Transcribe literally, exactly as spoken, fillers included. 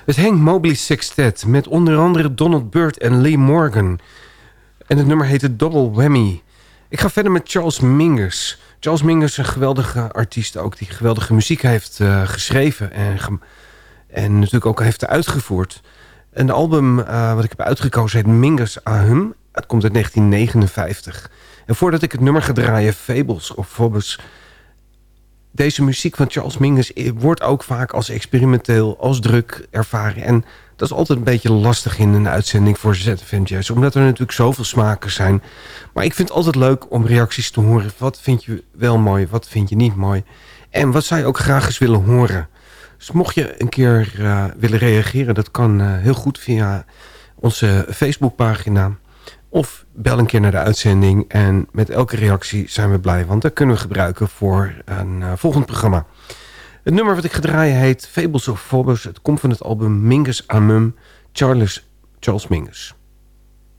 Het Hank Mobley Sextet met onder andere Donald Byrd en Lee Morgan. En het nummer heette Double Whammy. Ik ga verder met Charles Mingus. Charles Mingus is een geweldige artiest ook die geweldige muziek heeft uh, geschreven en, ge en natuurlijk ook heeft uitgevoerd. En de album uh, wat ik heb uitgekozen heet Mingus Ahum. Het komt uit negentien negenenvijftig. En voordat ik het nummer ga draaien, Fables of Phobos. Deze muziek van Charles Mingus wordt ook vaak als experimenteel, als druk ervaren. En dat is altijd een beetje lastig in een uitzending voor Z F M Jazz. Omdat er natuurlijk zoveel smaken zijn. Maar ik vind het altijd leuk om reacties te horen. Wat vind je wel mooi, wat vind je niet mooi? En wat zou je ook graag eens willen horen? Dus mocht je een keer uh, willen reageren, dat kan uh, heel goed via onze Facebookpagina. Of bel een keer naar de uitzending. En met elke reactie zijn we blij. Want dat kunnen we gebruiken voor een uh, volgend programma. Het nummer wat ik ga draaien heet Fables of Phobos. Het komt van het album Mingus Amum, Charles, Charles Mingus.